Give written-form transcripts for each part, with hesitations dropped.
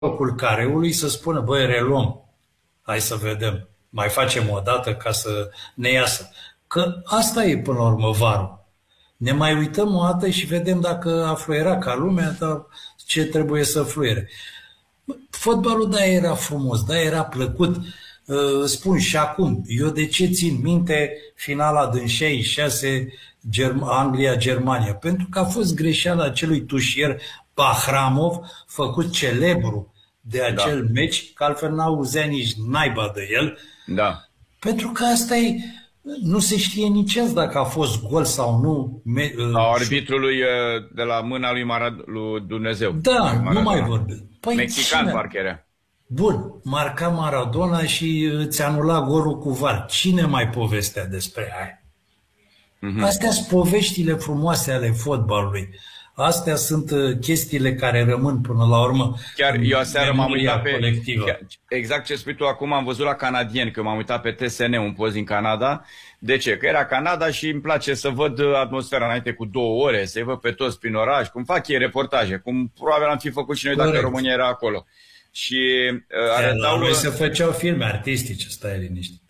mijlocul careului să spună, băi, reluăm, hai să vedem, mai facem o dată ca să ne iasă. Că asta e până la urmă varul. Ne mai uităm o dată și vedem dacă a fluierat ca lumea, dar ce trebuie să fluiere. Fotbalul, da, era frumos, da, era plăcut. Spun și acum, eu de ce țin minte finala din 66 Anglia-Germania? Pentru că a fost greșeala acelui tușier Bahramov, făcut celebru de acel meci, că altfel n-auzea nici naiba de el. Da. Pentru că asta e, nu se știe nici azi dacă a fost gol sau nu. A arbitrului de la mâna lui Dumnezeu. Da, nu mai vorbim. Păi mexican parcă era. Bun, marca Maradona și îți anula golul cu VAR. Cine mai povestea despre aia? Astea sunt poveștile frumoase ale fotbalului. Astea sunt chestiile care rămân până la urmă. Chiar eu aseară m-am uitat pe colectivă. Exact ce spui tu acum, am văzut la canadieni, că m-am uitat pe TSN, un post din Canada. De ce? Că era Canada și îmi place să văd atmosfera înainte cu 2 ore, să-i văd pe toți prin oraș, cum fac ei reportaje, cum probabil am fi făcut și noi dacă România era acolo. Și arătau... Noi se făceau filme artistice, stai liniștit.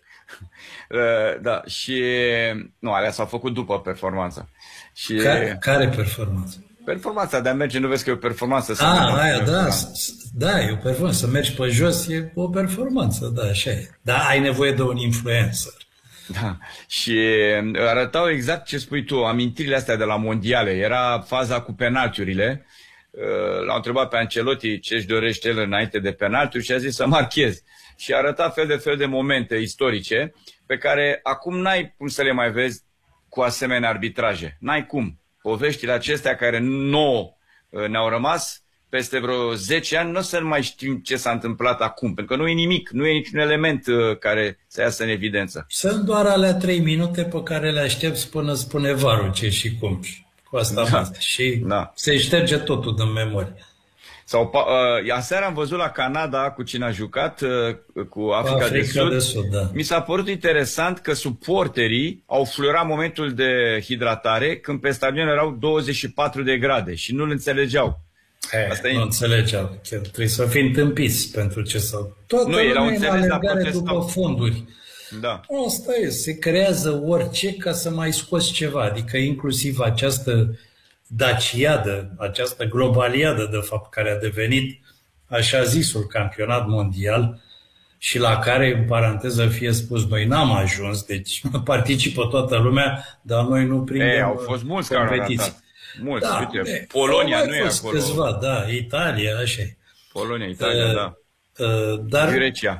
Da, și... Nu, alea s-au făcut după performanță. Și... Care performanță? Performanța de a merge, nu vezi că e o performanță? Aia, da, e o performanță. Să mergi pe jos e o performanță, da, așa e. Dar ai nevoie de un influencer. Da, și arătau exact ce spui tu, amintirile astea de la mondiale. Era faza cu penaltiurile. L-au întrebat pe Ancelotti ce își dorește el înainte de penaltiuri și a zis să marcheze. Și arăta fel de fel de momente istorice pe care acum n-ai cum să le mai vezi cu asemenea arbitraje. N-ai cum. Poveștile acestea care nouă ne-au rămas peste vreo 10 ani, nu o să mai știm ce s-a întâmplat acum, pentru că nu e nimic, nu e niciun element care să iasă în evidență. Sunt doar alea 3 minute pe care le aștepți până spune varul ce și cum. Cu asta și se șterge totul din memorie. Sau aseară am văzut la Canada cu cine a jucat, cu Africa de Sud. Da. Mi s-a părut interesant că suporterii au fluierat momentul de hidratare când pe stadion erau 24 de grade și nu-l înțelegeau. Nu înțelegeau. Trebuie să fii întâmpiți pentru ce să... Toată nu, ei l-au înțeles, dar după fonduri. Da. Asta e, se creează orice ca să mai scoți ceva, adică inclusiv această daciadă, această globaliadă, de fapt, care a devenit așa zisul campionat mondial și la care, în paranteză fie spus, noi n-am ajuns, deci participă toată lumea, dar noi nu prindem au fost mulți competiții. Mulți, da, uite, Polonia nu e acolo. Câțiva, da, Italia, așa e. Polonia, Italia, da. Dar, Grecia.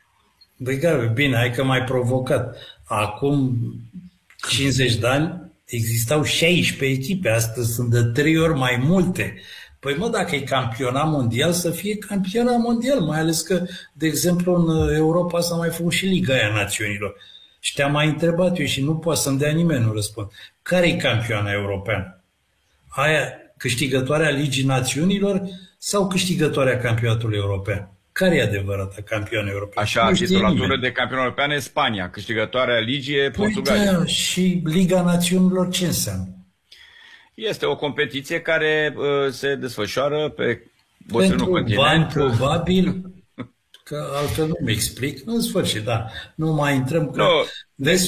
Bine, hai că m-ai provocat. Acum 50 de ani existau 16 echipe, astăzi sunt de 3 ori mai multe. Păi mă, dacă e campionat mondial, să fie campionat mondial, mai ales că, de exemplu, în Europa s-a mai făcut și Liga aia Națiunilor. Și te-am mai întrebat eu și nu poate să-mi dea nimeni un răspuns. Care e campioana europeană? Aia câștigătoarea Ligii Națiunilor sau câștigătoarea campionatului european? Care e adevărata campioană europeană? Așa, titulatură de campion european e Spania, câștigătoarea ligii e Portugalia. Da, și Liga Națiunilor ce înseamnă? Este o competiție care se desfășoară pe bătrânul continent. Bani, probabil, că altfel nu-mi explic. În sfârșit, da. Nu mai intrăm. Că... Deci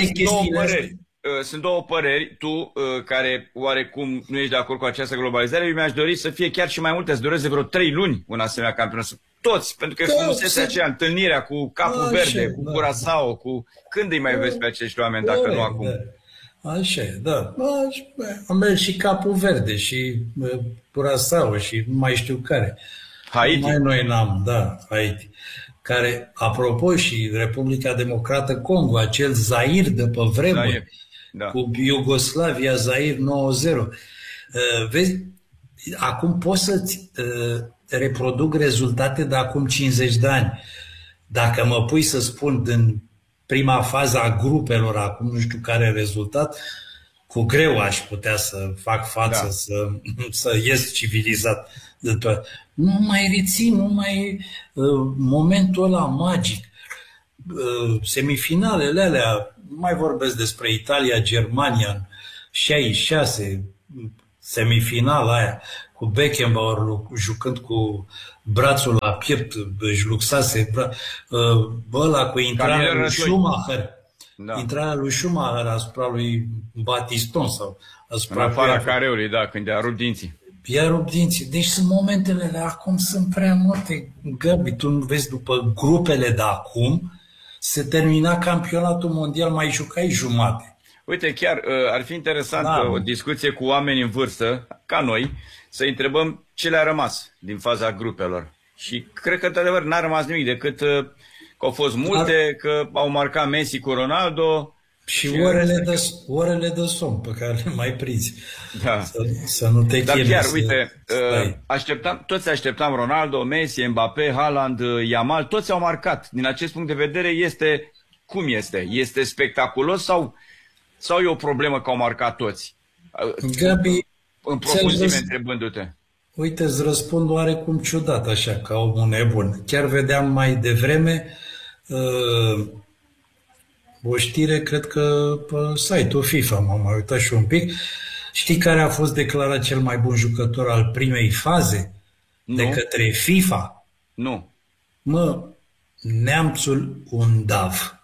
sunt două păreri. Tu, care oarecum nu ești de acord cu această globalizare, eu mi-aș dori să fie chiar și mai multe. Îți doresc de vreo 3 luni un asemenea campionat. Toți, pentru că e frumusețea aceea, întâlnirea cu Capul Verde, cu Curaçao, cu... Când îi mai vezi pe acești oameni, dacă nu acum? Așa e, da. Am mers și Capul Verde și Curaçao și nu mai știu care. Haiti. Noi n-am, da, Haiti. Care, apropo, și Republica Democrată Congo, acel Zair de pe vremuri, cu Iugoslavia, Zair 9-0. Vezi, acum poți să-ți reproduc rezultate de acum 50 de ani. Dacă mă pui să spun din prima fază a grupelor, acum nu știu care rezultat, cu greu aș putea să fac față, să ies civilizat de toate. Nu mai rețin, nu mai momentul ăla magic. Semifinalele alea, nu mai vorbesc despre Italia, Germania în 66, semifinala aia, cu Beckenbauer jucând cu brațul la piept, își luxase, ăla cu intrarea lui Schumacher, intrarea lui Schumacher asupra lui Batiston sau asupra în afara careului, da, când i-a rupt dinții. I-a rupt dinții. Deci sunt momentele, acum sunt prea multe. Gabi, tu nu vezi după grupele de acum, se termina campionatul mondial, mai jucai jumate. Uite, chiar ar fi interesant o discuție cu oameni în vârstă, ca noi, să întrebăm ce le-a rămas din faza grupelor. Și cred că, într-adevăr, n-a rămas nimic decât că au fost multe, că au marcat Messi cu Ronaldo. Și orele de somn pe care le mai prinzi. Da. Să nu te Dar chiar, uite, toți așteptam Ronaldo, Messi, Mbappé, Haaland, Yamal, toți au marcat. Din acest punct de vedere, este cum este? Este spectaculos sau e o problemă că au marcat toți? Gabi, în profunzime, întrebându-te. Uite, îți răspund oarecum ciudat, așa, ca omul nebun. Chiar vedeam mai devreme o știre, cred că pe site-ul FIFA, m-am mai uitat și un pic. Știi care a fost declarat cel mai bun jucător al primei faze de către FIFA? Nu. Mă, Neamțul Undav.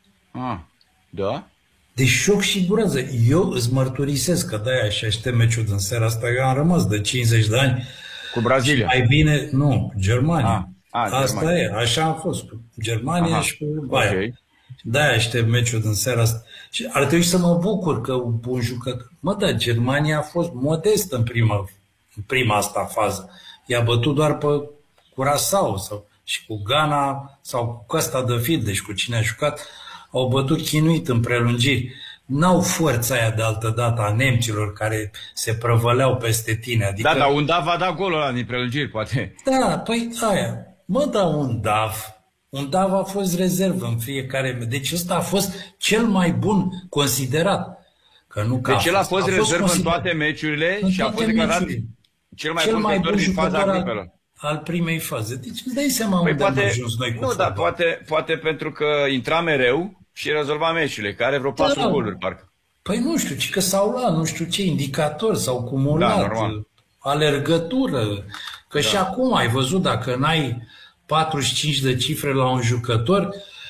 Da? De șoc și groază. Eu îți mărturisesc că de-aia și aștept meciul din seara asta. Eu am rămas de 50 de ani. Cu Brazilia? Mai bine, nu, Germania. Asta Germania. e, așa am fost. Cu Germania și cu Bayern. Okay. De-aia aștept meciul din seara asta. Și ar trebui să mă bucur că un bun jucător. Mă, dar Germania a fost modestă în prima asta fază. I-a bătut doar pe Curaçao și cu Ghana sau cu Costa de Fildeș, deci cu cine a jucat, au bătut chinuit în prelungiri. N-au forța aia de altă dată a nemților care se prăvăleau peste tine. Adică... Da, dar Undav va da golul ăla din prelungiri, poate. Da, păi aia. Mă, da, Undav a fost rezervă în fiecare... Deci ăsta a fost cel mai bun considerat. Că nu deci el a fost rezervă în toate meciurile și a fost declarat cel mai bun din faza grupelor. Al primei faze. Deci îți dai seama unde am ajuns noi cu da, poate pentru că intra mereu și rezolva meciurile, care vreo 4 goluri, parcă. Păi nu știu, ci că s-au luat, nu știu ce, indicatori, s-au cumulat, alergătură. Că și acum ai văzut, dacă n-ai 45 de cifre la un jucător,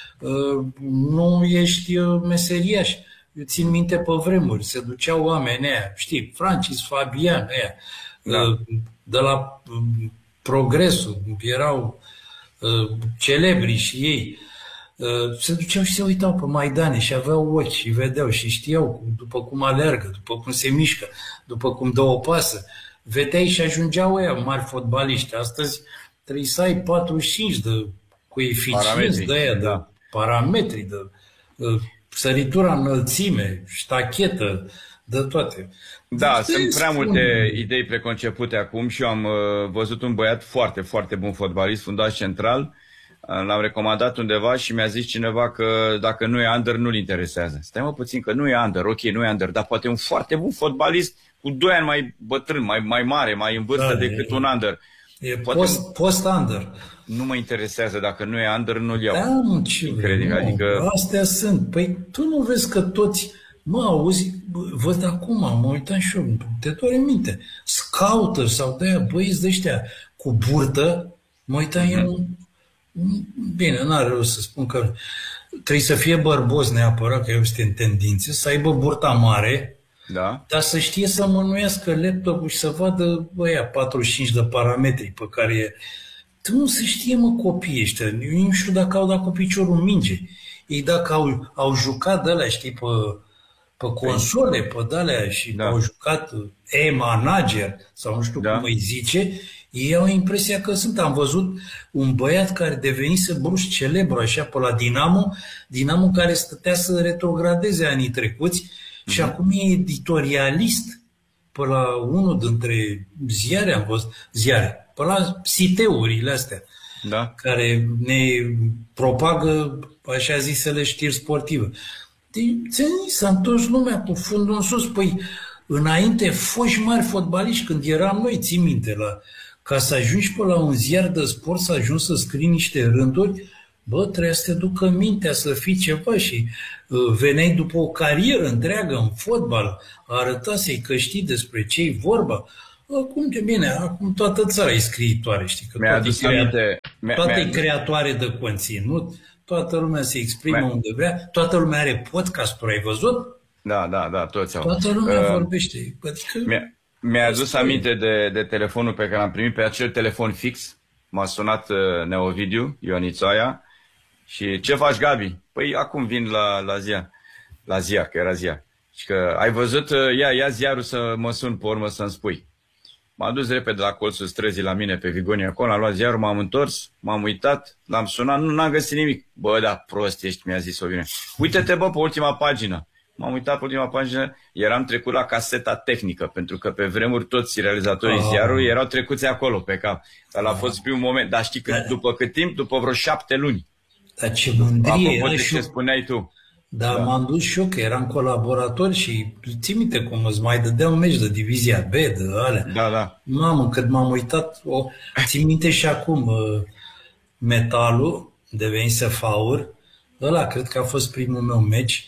nu ești meseriaș. Eu țin minte pe vremuri, se duceau oamenii aia, știi, Francis Fabian, aia, de la Progresul, erau celebri și ei, se duceau și se uitau pe Maidane și aveau ochi și vedeau și știau după cum alergă, după cum se mișcă, după cum dă o pasă. Vedeai și ajungeau ăia mari fotbaliști. Astăzi trebuie să ai 45 de coeficienți de aia, de parametri, de săritura înălțime, ștachetă, de toate. Da, sunt prea multe idei preconcepute acum și eu am văzut un băiat foarte, foarte bun fotbalist, fundaș central. L-am recomandat undeva și mi-a zis cineva că dacă nu e under, nu-l interesează. Stai mă puțin, că nu e under, ok, nu e under, dar poate un foarte bun fotbalist cu 2 ani mai bătrân, mai mare, mai în vârstă decât un under. E post-under. Nu mă interesează, dacă nu e under, nu-l iau. Da, mă, incredibil. Adică... Astea sunt. Păi tu nu vezi că toți... Mă, auzi, văd acum, mă uitam și eu, te doare minte. Scouter sau de-aia, băieți de ăștia cu burtă, mă uitam eu... Bine, n-are rost să spun că trebuie să fie bărbos neapărat, că eu sunt în tendințe, să aibă burta mare, dar să știe să mânuiască laptopul și să vadă băia 45 de parametri pe care e. Tu nu se știe, mă, copiii ăștia. Eu nu știu dacă au dat cu piciorul în minge. Ei dacă au jucat de alea, știi, pe console, pe de-alea și au jucat e-manager sau nu știu cum îi zice, ei au impresia că sunt. Am văzut un băiat care devenise brusc celebru așa pe la Dinamo care stătea să retrogradeze anii trecuți și acum e editorialist pe la unul dintre ziare, am văzut, pe la siteurile astea care ne propagă așa zisele știri sportive. Deci s-a întors lumea cu fundul în sus. Păi înainte foști mari fotbaliști, când eram noi, ții minte, ca să ajungi pe la un ziar de sport, să ajungi să scrii niște rânduri, bă, trebuie să te ducă mintea, să fii ceva și veneai după o carieră întreagă în fotbal, arătasei că știi despre ce-i vorba. Acum, de bine, acum toată țara e scriitoare, știi? Că Mi-a adus aminte... toată e creatoare de conținut, toată lumea se exprimă unde vrea, toată lumea are podcast-uri, ai văzut? Da, toți au. Toată lumea vorbește. Adică... Mi-a adus aminte de telefonul pe care l-am primit, pe acel telefon fix. M-a sunat Neovidiu, Ionițoaia, și ce faci, Gabi? Păi acum vin la ziar, că era ziar. Și că ai văzut, ia ziarul să mă sun pe urmă să-mi spui. M-am dus repede la colțul străzii la mine pe Vigonia acolo, am luat ziarul, m-am întors, m-am uitat, l-am sunat, n-am găsit nimic. Bă, da, prost ești, mi-a zis Ovidiu. Uite-te, bă, pe ultima pagină. M-am uitat pe ultima pagină, eram trecut la caseta tehnică, pentru că pe vremuri toți realizatorii ziarului erau trecuți acolo pe cap. Dar a fost primul moment, dar știi că după cât timp? După vreo 7 luni. Dar ce mândrie era și ce spuneai tu. Da, m-am dus și eu, că eram colaborator și ții minte cum îți mai dădea un meci de divizia B, de alea. Da. Mamă, cât m-am uitat, ții minte și acum, Metalul devenise Faur, ăla cred că a fost primul meu meci,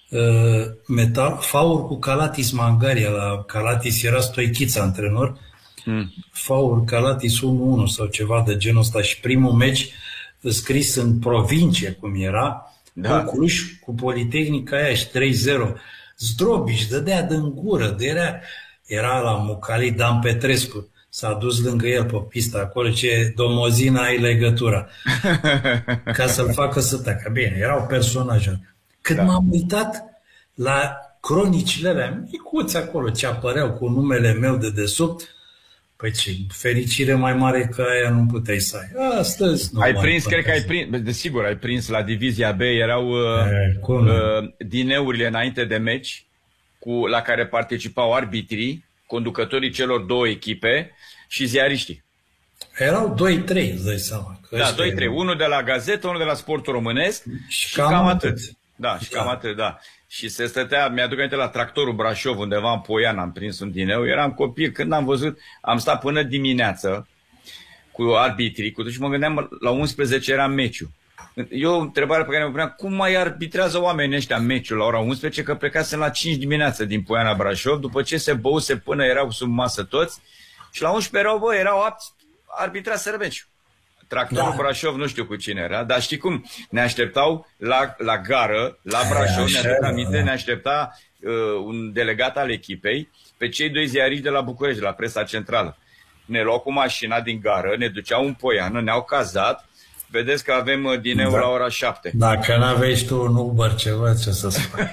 Faur cu Calatis Mangaria, la Calatis era Stoichița antrenor, Faur Calatis 1-1 sau ceva de genul ăsta, și primul meci scris în provincie cum era, cu Cluj, cu Politehnica aia și 3-0. Zdrobiș, dădea din gură, era la Mucali Dan Petrescu, s-a dus lângă el pe pista acolo, ce domozina ai legătura, ca să-l facă să tacă. Bine, erau personaje. Când m-am uitat la cronicile alea micuți acolo, ce apăreau cu numele meu de desubt, păi ce fericire mai mare ca aia nu puteai să ai. Astăzi nu ai prins, cred că ai prins, desigur ai prins la divizia B, erau dineurile înainte de meci, la care participau arbitrii, conducătorii celor două echipe și ziariștii. Erau 2-3, îți dai seama. Da, 2-3. Unul de la Gazetă, unul de la Sportul Românesc și cam atât. Da, și cam atât, da. Și se stătea, mi-aduc aminte, la Tractorul Brașov, undeva în Poian, am prins un dineu, eram copil, când am văzut, am stat până dimineață cu arbitrii, și mă gândeam, la 11 era meciul. Eu, întrebarea pe care mă puneam, cum mai arbitrează oamenii ăștia meciul la ora 11, că plecasem la 5 dimineață din Poiana Brașov, după ce se băuse până erau sub masă toți, și la 11 erau apți, arbitraseră meciul. Tractorul Brașov, nu știu cu cine era, dar știi cum? Ne așteptau la gară, la Brașov, ne aștepta un delegat al echipei, pe cei doi ziariști de la București, de la Presa Centrală. Ne luau cu mașina din gară, ne duceau în Poiană, ne-au cazat, vedeți că avem dineu la ora 7. Dacă n-aveai tu un Uber ceva, ce să spun?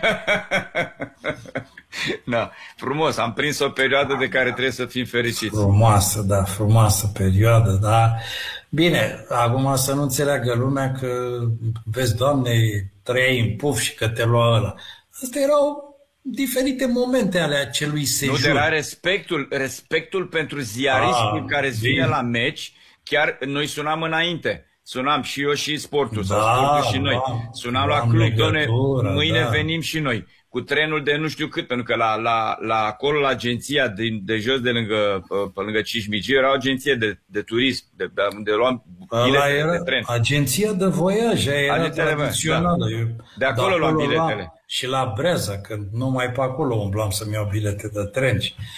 Da, frumos, am prins o perioadă de care trebuie să fim fericiți. Frumoasă perioadă, da. Bine, acum să nu înțeleagă lumea că, vezi, Doamne, trăiai în puf și că te lua ăla. Astea erau diferite momente ale acelui sejur. Nu, era respectul pentru ziaristul care îți vine la meci, chiar noi sunam înainte. Sunam și eu și Sportul, sau Sportul și noi. Sunam la club, doamne, mâine venim și noi. Cu trenul de nu știu cât, pentru că la acolo, la agenția de jos, pe lângă Cismigiu, era o agenție de turism, unde luam bilete de tren. Agenția de voiaj, era tradițională. Da. De acolo luam biletele. Și la Breaza, că numai pe acolo umblam să-mi iau bilete de tren.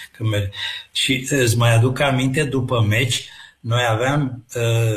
Și îți mai aduc aminte, după meci, noi aveam...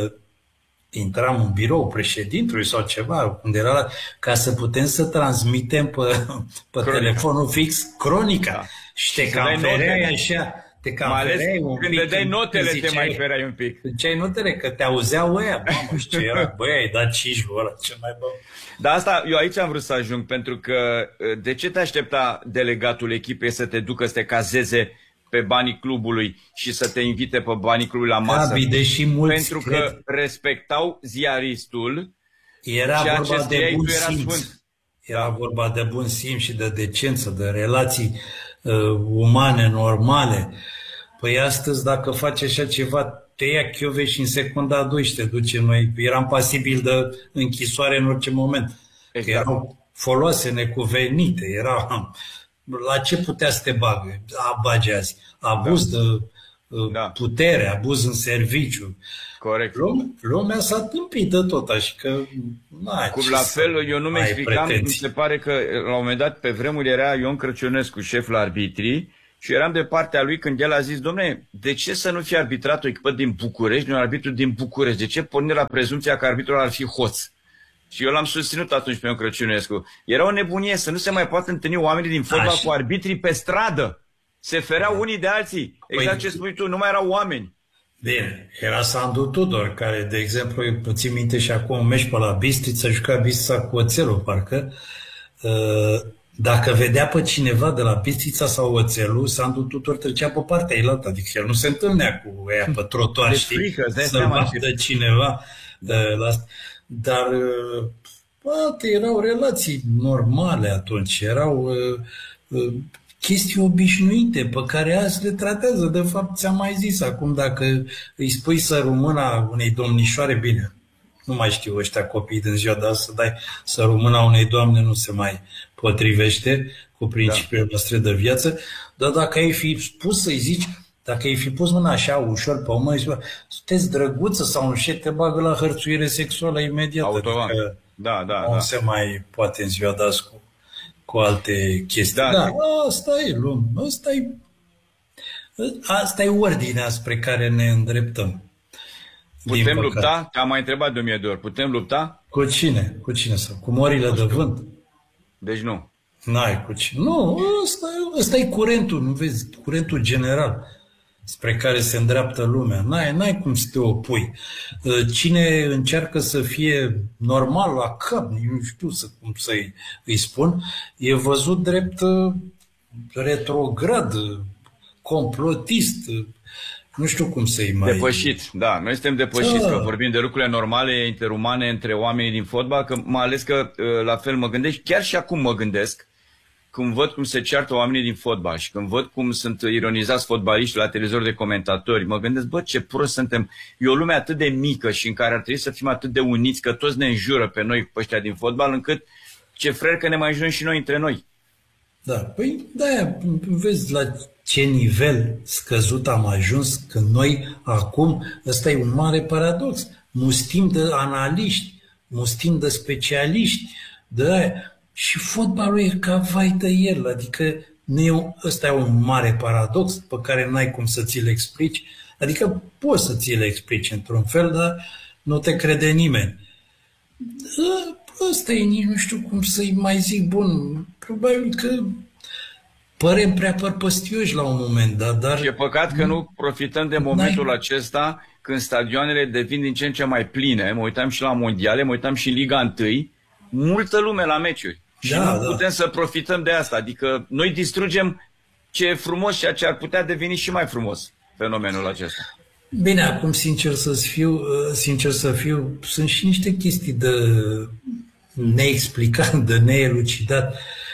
intram în birou președintelui sau ceva, unde era, ca să putem să transmitem pe telefonul fix cronica. Da. Și te cam fereai așa, mai ales când dădeai notele, te mai fereai un pic. Ziceai notele, că te auzeau ăia, mamă, și ce era, băi, ai dat 5 ăla, ce mai bă. Dar asta, eu aici am vrut să ajung, pentru că de ce te aștepta delegatul echipei să te ducă, să te cazeze pe banii clubului și să te invite pe banii clubului la masă? Pentru că respectau ziaristul. Era vorba de bun simț. Era vorba de bun simț și de decență, de relații umane, normale. Păi astăzi, dacă faci așa ceva, te ia chiove și în secunda 2 și te duce. Noi eram pasibili de închisoare în orice moment. Exact. Erau foloase necuvenite, era... La ce putea să te bage azi? Abuz de putere, abuz în serviciu. Corect. Lumea s-a tâmpit de tot, așa că... La fel, eu nu mi explicam, mi se pare că la un moment dat, pe vremuri, era Ion Crăciunescu, șef la arbitrii, Și eram de partea lui când el a zis, dom'le, de ce să nu fie arbitrat o echipă din București, un arbitru din București? De ce porni la prezumția că arbitrul ar fi hoț? Și eu l-am susținut atunci pe Ion Crăciunescu. Era o nebunie să nu se mai poată întâlni oamenii din fotbal cu arbitrii pe stradă. Se fereau unii de alții. Exact ce spui tu, nu mai erau oameni. Bine, era Sandu Tudor, care, de exemplu, eu țin minte și acum un meci pe la Bistrița, juca Bistrița cu Oțelul, parcă. Dacă vedea pe cineva de la Bistrița sau Oțelul, Sandu Tudor trecea pe partea eilaltă, adică el nu se întâlnea cu ea pe trotuar, știi, să-l bată cineva. Dar poate erau relații normale atunci, erau chestii obișnuite pe care azi le tratează. De fapt, ți-am mai zis acum, dacă îi spui sărul mâna unei domnișoare, bine, nu mai știu ăștia copii din ziua de azi, să dai sărul mâna unei doamne nu se mai potrivește cu principiile noastre de viață, dar dacă ai fi spus să-i zici, dacă ai fi pus mâna așa ușor pe mână, sunteți drăguță sau nu știu, te bagă la hărțuire sexuală imediat. Adică nu se mai poate în ziua de azi cu alte chestii. Da, asta e lume. Asta e ordinea spre care ne îndreptăm. Putem lupta? Te-am mai întrebat de 1000 de ori. Putem lupta? Cu cine? Cu cine? Cu morile de vânt? Deci nu. N-ai cu cine. Nu, ăsta e curentul, nu vezi? Curentul general spre care se îndreaptă lumea. N-ai cum să te opui. Cine încearcă să fie normal la cap, nu știu cum să-i spun, e văzut drept retrograd, complotist, nu știu cum să-i mai... Depășit, da. Noi suntem depășiți, că vorbim de lucrurile normale, interumane între oamenii din fotbal, că mai ales că la fel mă gândesc, chiar și acum mă gândesc, când văd cum se ceartă oamenii din fotbal și când văd cum sunt ironizați fotbaliști la televizor de comentatori, mă gândesc, bă, ce prost suntem. E o lume atât de mică și în care ar trebui să fim atât de uniți, că toți ne înjură pe noi, pe ăștia din fotbal, încât ce freri că ne mai înjurăm și noi între noi. Da, păi de-aia vezi la ce nivel scăzut am ajuns, când noi acum, ăsta e un mare paradox, mustim de analiști, mustim de specialiști, de-aia. Și fotbalul e ca vai de el, adică ăsta e un mare paradox pe care n-ai cum să ți-l explici, adică poți să ți-l explici într-un fel, dar nu te crede nimeni. Ăsta e, nici nu știu cum să-i mai zic, bun, probabil că părem prea părpăstioși la un moment dat, dar... E păcat că nu profităm de momentul acesta când stadioanele devin din ce în ce mai pline, mă uitam și la mondiale, mă uitam și în Liga 1, multă lume la meciuri. Și nu putem să profităm de asta. Adică noi distrugem ce e frumos și ce ar putea deveni și mai frumos fenomenul acesta. Bine, acum sincer să fiu, sunt și niște chestii de neexplicat, de neelucidat.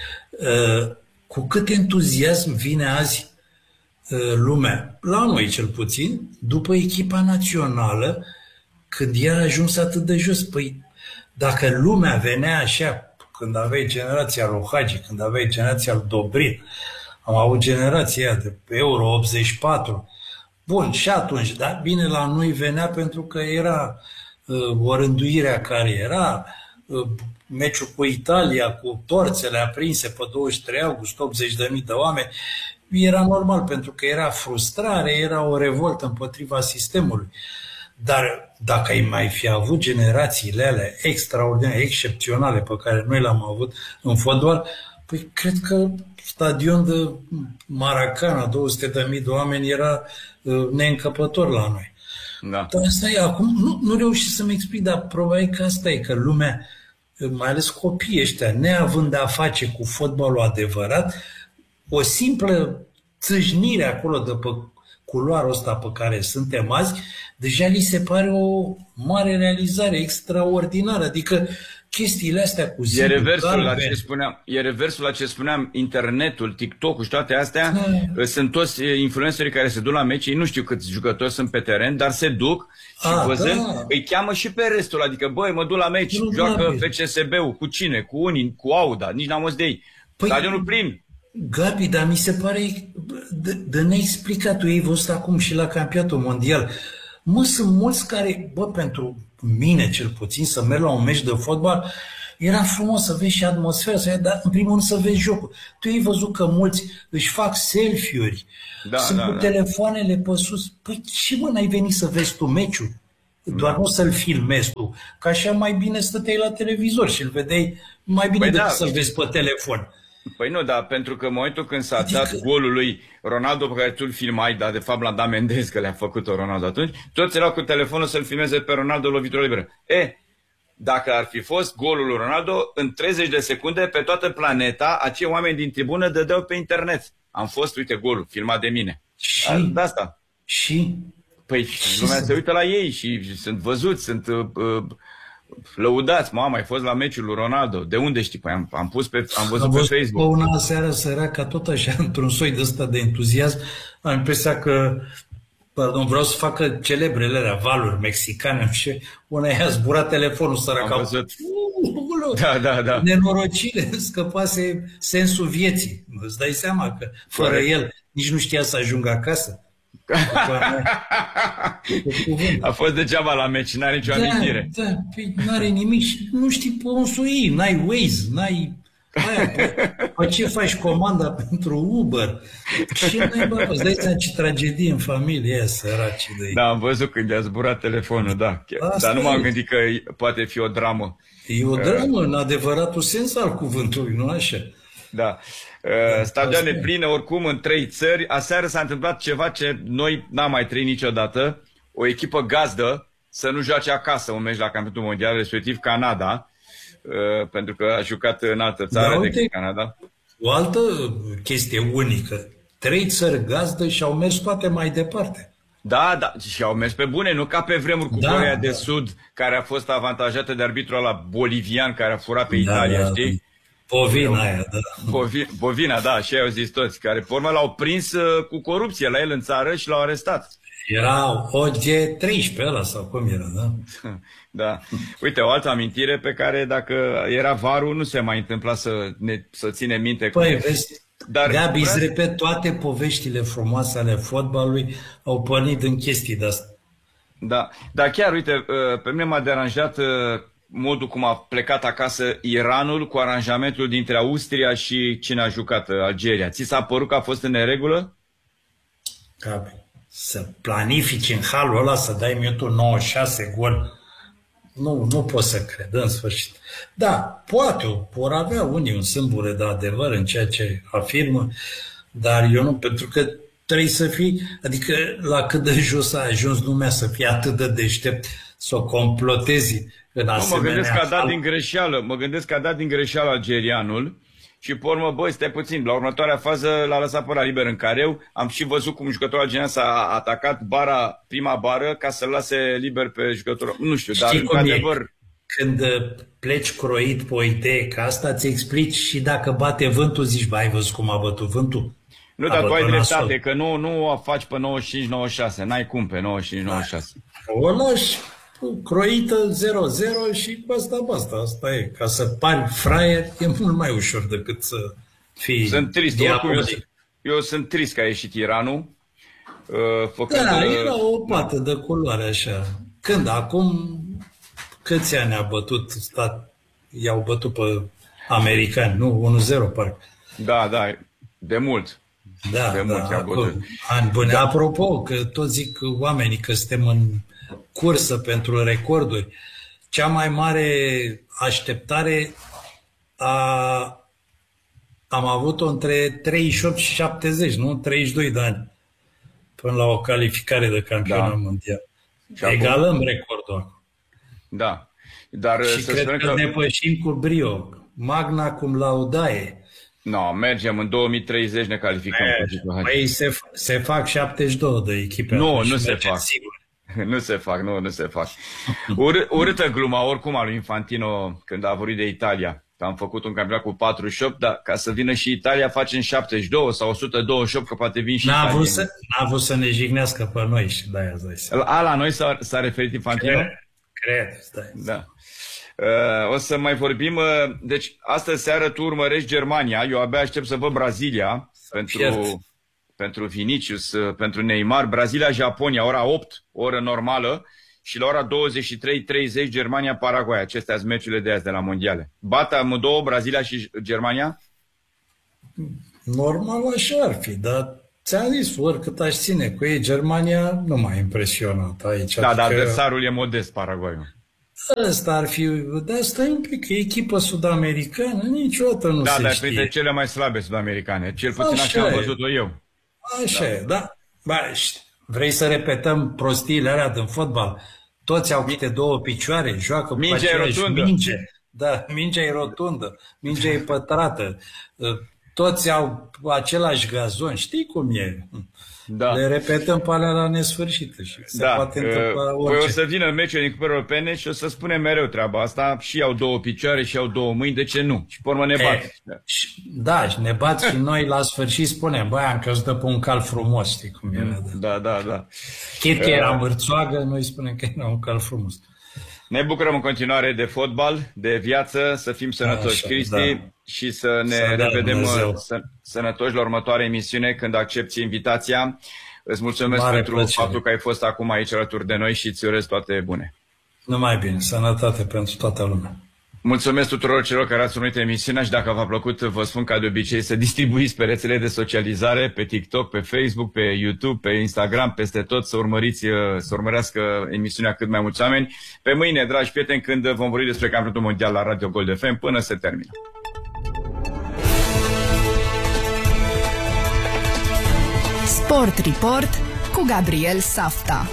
Cu cât entuziasm vine azi lumea, la noi cel puțin, după echipa națională, când ea a ajuns atât de jos. Păi, dacă lumea venea așa, când aveai generația lui Hagi, când aveai generația lui Dobrin, am avut generația de Euro 84. Bun, și atunci, da, bine, la noi venea pentru că era o rânduire care era, meciul cu Italia, cu torțele aprinse pe 23 august, 80.000 de oameni, era normal pentru că era frustrare, era o revoltă împotriva sistemului. Dar dacă ai mai fi avut generațiile alea extraordinare, excepționale pe care noi le-am avut în fotbal, păi cred că stadion de Maracana, 200.000 de oameni, era neîncăpător la noi. Da. Dar asta e, acum nu reușesc să-mi explic, dar probabil că asta e, că lumea, mai ales copiii ăștia, neavând de a face cu fotbalul adevărat, o simplă țâșnire acolo de pe culoarul ăsta pe care suntem azi, deja li se pare o mare realizare extraordinară. Adică chestiile astea cu zi. E reversul la ce spuneam, internetul, TikTok-ul și toate astea, sunt toți influencerii care se duc la meci, ei nu știu câți jucători sunt pe teren, dar se duc și văzând, îi cheamă și pe restul, adică băi, mă duc la meci, joacă FCSB-ul, cu cine? Cu unii, cu Auda, nici n-am auzit de ei. Stadionul plin. Gabi, dar mi se pare de neexplicat. Ei văzut acum și la campionatul mondial. Mă, sunt mulți care, pentru mine cel puțin, să merg la un meci de fotbal Era frumos să vezi și atmosfera, dar în primul rând să vezi jocul. Tu ai văzut că mulți își fac selfie-uri, sunt cu telefoanele pe sus. Păi ce mă, n-ai venit să vezi tu meciul? Doar nu să-l filmezi tu, că așa mai bine stăteai la televizor și îl vedeai mai bine decât să-l vezi pe telefon. Păi nu, dar pentru că în momentul când s-a dat golul lui Ronaldo pe care tu îl filmai, dar de fapt l-a dat Mendes, că le-a făcut-o Ronaldo atunci, toți erau cu telefonul să-l filmeze pe Ronaldo lovitură liberă. Dacă ar fi fost golul lui Ronaldo, în 30 de secunde, pe toată planeta, acei oameni din tribună dădeau pe internet. Am fost, uite, golul, filmat de mine. Și? De asta. Și? Păi lumea se uită la ei și sunt văzuți, sunt lăudați. Mama, ai fost la meciul lui Ronaldo. De unde știi? Păi am văzut pe Facebook. Pe una seară săraca, tot așa, într-un soi de ăsta de entuziasm, am impresia că, vreau să facă celebrele alea, valuri mexicane și una i-a zburat telefonul săraca. Am văzut. Da. Nenorocire, scăpase sensul vieții. Îți dai seama că fără el nici nu știa să ajungă acasă. A fost degeaba la meci, n-are nicio amintire. Da, păi n-are nimic și nu știi pe un sui, n-ai Waze, n-ai... Pe ce faci comanda pentru Uber? Ce n-ai, îți dai seama ce tragedie în familie aia, săraci de ei. Da, am văzut când i-a zburat telefonul, da. Dar nu m-am gândit că poate fi o dramă. E o dramă, în adevăratul sens al cuvântului, nu așa? Da. Stadioane pline oricum în 3 țări. Aseară s-a întâmplat ceva ce noi n-am mai trăit niciodată. O echipă gazdă să nu joace acasă un meci la Campionatul Mondial, respectiv Canada, pentru că a jucat în altă țară decât Canada. O altă chestie unică. 3 țări gazdă și au mers toate mai departe. Da, și au mers pe bune, nu ca pe vremuri cu Coreea de Sud, care a fost avantajată de arbitrul ăla bolivian care a furat pe Italia, știi? Bovina aia, da. Bovina, da, și au zis toți, care pe urmă l-au prins cu corupție la el în țară și l-au arestat. Era OG13 ăla sau cum era, da? Da. Uite, o altă amintire pe care dacă era varul nu se mai întâmpla să ținem minte. Păi, vezi, Gabi, îți repet, toate poveștile frumoase ale fotbalului au pornit în chestii de-astea. Da, dar chiar, uite, pe mine m-a deranjat modul cum a plecat acasă Iranul cu aranjamentul dintre Austria și cine a jucat, Algeria. Ți s-a părut că a fost în neregulă? Gabi, să planifici în halul ăla, să dai minutul 96 gol, nu pot să cred, în sfârșit. Da, poate, vor avea unii un sâmbure de adevăr în ceea ce afirmă, dar eu nu, pentru că trebuie să fii, adică la cât de jos a ajuns lumea să fie atât de deștept să o complotezi în asemenea... Mă gândesc că a dat din greșeală algerianul și pe urmă, băi, stai puțin, la următoarea fază l-a lăsat pe ăla liber în careu. Am și văzut cum jucătorul algerian s-a atacat prima bară ca să-l lase liber pe jucătorul. Nu știu, dar în adevăr... Când pleci croit pe o idee ca asta, ți explici și dacă bate vântul, zici, bă, ai văzut cum a bătut vântul? Nu, dar tu ai dreptate, că nu o faci pe 95-96, n-ai cum pe 95-96. O lași croită 0-0 și basta. Asta e. Ca să pari fraier e mult mai ușor decât să fii... Sunt trist, eu sunt trist că a ieșit Iranul. Era o pată de culoare așa. Când? Acum câți ani a bătut i-au bătut pe americani, nu? 1-0 parcă. Da, de mult. De mult i-au bătut. Ani buni. Da. Apropo, că tot zic oamenii că suntem în cursă pentru recorduri. Cea mai mare așteptare am avut-o între 38 și 70, nu? 32 de ani. Până la o calificare de campionat mondial. Egalăm recordul acum. Da. Dar și cred că depășim cu brio. Magna cum laudae. Mergem în 2030, ne calificăm. Păi se fac 72 de echipe. Nu se fac. Sigur. Nu se fac. Urâtă gluma oricum a lui Infantino când a vorbit de Italia. Am făcut un campionat cu 48, dar ca să vină și Italia facem 72 sau 128, că poate vin și Italia. N-a vrut să ne jignească pe noi și de-aia zis. La noi s-a referit Infantino? Cred, stai. Da. O să mai vorbim. Deci, astă seară tu urmărești Germania. Eu abia aștept să văd Brazilia pentru Vinicius, pentru Neymar. Brazilia-Japonia, ora 8, oră normală. și la ora 23:30 Germania-Paraguay. Acestea sunt meciurile de azi de la mondiale. Bat amândouă, Brazilia și Germania? Normal așa ar fi, dar ți-am zis, oricât aș ține cu ei, Germania nu m-a impresionat aici. Da, dar adversarul e modest, Paraguayul. Ăsta ar fi, dar stai un pic, că echipă sud-americană niciodată nu se știe. Da, dar printre cele mai slabe sud-americane, cel puțin așa am văzut-o eu. Așa e, da. Vrei să repetăm prostiile alea din fotbal? Toți au câte două picioare, joacă cu aceeași minge. Da, mingea e rotundă, mingea e pătrată. Toți au același gazon, știi cum e? Da. Le repetăm pe alea la nesfârșit și se poate întâmpla orice. Păi o să vină meciul din Cupa Europene și o să spunem mereu treaba asta, și au două picioare și au două mâini, de ce nu? Și pe urmă ne bat. Da, și ne bat și noi la sfârșit spunem, băi, am căzut pe un cal frumos, știi cum e? Da. Chit că era mărțoagă, noi spunem că era un cal frumos. Ne bucurăm în continuare de fotbal, de viață, să fim sănătoși, așa, Cristi, și să ne revedem sănătoși la următoarea emisiune când accepti invitația. Îți mulțumesc pentru faptul că ai fost acum aici alături de noi și îți urez toate bune. Numai bine, sănătate pentru toată lumea. Mulțumesc tuturor celor care ați urmărit emisiunea și dacă v-a plăcut, vă spun ca de obicei să distribuiți pe rețele de socializare, pe TikTok, pe Facebook, pe YouTube, pe Instagram, peste tot, să urmărească emisiunea cât mai mulți oameni. Pe mâine, dragi prieteni, când vom vorbi despre campionatul mondial la Radio Gold FM, până se termină. Sport Report cu Gabriel Safta.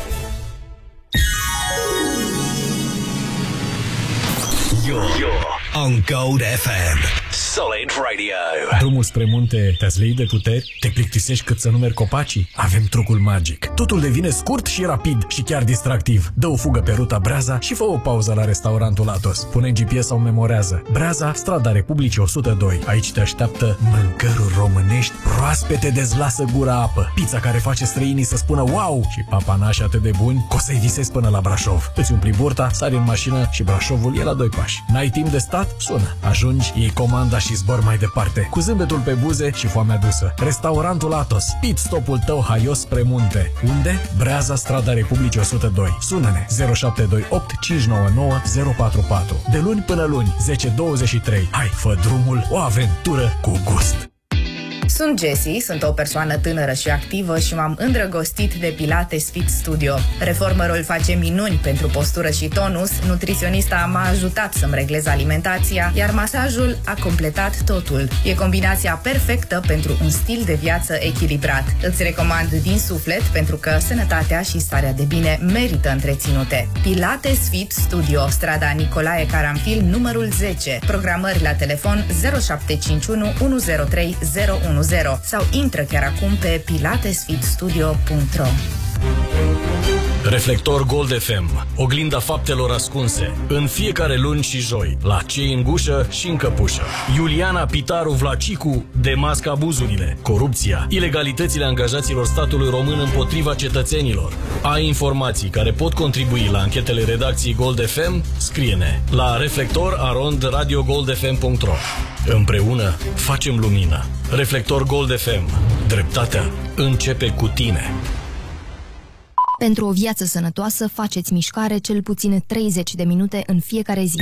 You're on Gold FM. Solid Radio. Drumul spre munte te-ați leit de puteri? Te plictisești cât să numeri copacii? Avem trucul magic. Totul devine scurt și rapid și chiar distractiv. Dă o fugă pe ruta Breaza și fă o pauză la restaurantul Atos. Pune în GPS sau memorează. Breaza, strada Republicii 102. Aici te așteaptă mâncăruri românești proaspete, dezlasă gura apă. Pizza care face străinii să spună wow și papanași atât de buni că o să-i visezi până la Brașov. Îți umpli burta, sari în mașină și Brașovul e la 2 pași. N-ai timp de stat? Sună. Ajungi, iei comanda și zbor mai departe, cu zâmbetul pe buze și foamea dusă. Restaurantul Atos, pit stopul tău haios spre munte. Unde? Breaza, strada Republicii 102. Sună-ne 0728 599 044. De luni până luni, 10:23. Hai, fă drumul, o aventură cu gust. Sunt Jessie, sunt o persoană tânără și activă și m-am îndrăgostit de Pilates Fit Studio. Reformerul face minuni pentru postură și tonus, nutriționista m-a ajutat să-mi reglez alimentația, iar masajul a completat totul. E combinația perfectă pentru un stil de viață echilibrat. Îți recomand din suflet pentru că sănătatea și starea de bine merită întreținute. Pilates Fit Studio, strada Nicolae Caranfil, numărul 10. Programări la telefon 0751 103 010 sau intră chiar acum pe pilatesfitstudio.ro. Reflector Gold FM, oglinda faptelor ascunse, în fiecare luni și joi, la Cei în gușă și în căpușă. Iuliana Pitaru Vlacicu demască abuzurile, corupția, ilegalitățile angajaților statului român împotriva cetățenilor. Ai informații care pot contribui la anchetele redacției Gold FM? Scrie-ne la reflector@radiogoldfm.ro. Împreună facem lumină. Reflector Gold FM. Dreptatea începe cu tine. Pentru o viață sănătoasă, faceți mișcare cel puțin 30 de minute în fiecare zi.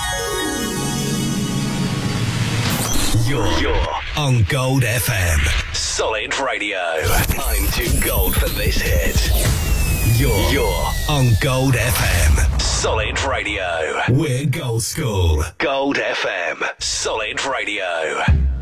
You're on Gold FM. Solid Radio. I'm too gold for this hit. You're on Gold FM. Solid Radio. We're Gold School. Gold FM. Solid Radio.